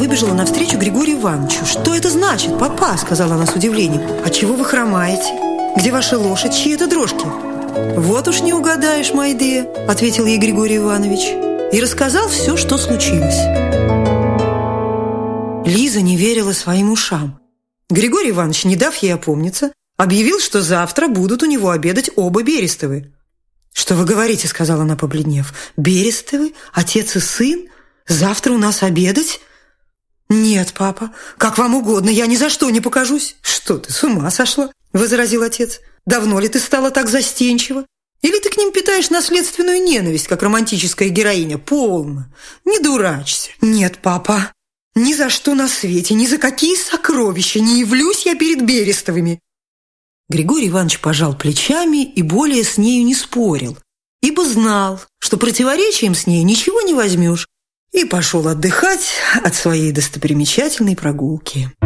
выбежала навстречу Григорию Ивановичу. «Что это значит, папа?» – сказала она с удивлением. «А чего вы хромаете? Где ваша лошадь? Чьи это дрожки?» «Вот уж не угадаешь, Майде», – ответил ей Григорий Иванович. И рассказал все, что случилось. Лиза не верила своим ушам. Григорий Иванович, не дав ей опомниться, объявил, что завтра будут у него обедать оба Берестовы. «Что вы говорите?» – сказала она, побледнев. «Берестовы? Отец и сын? Завтра у нас обедать?» «Нет, папа, как вам угодно, я ни за что не покажусь». «Что ты, с ума сошла?» – возразил отец. «Давно ли ты стала так застенчива? Или ты к ним питаешь наследственную ненависть, как романтическая героиня? Полно, не дурачься». «Нет, папа, ни за что на свете, ни за какие сокровища не явлюсь я перед Берестовыми». Григорий Иванович пожал плечами и более с нею не спорил, ибо знал, что противоречием с ней ничего не возьмешь, и пошел отдыхать от своей достопримечательной прогулки.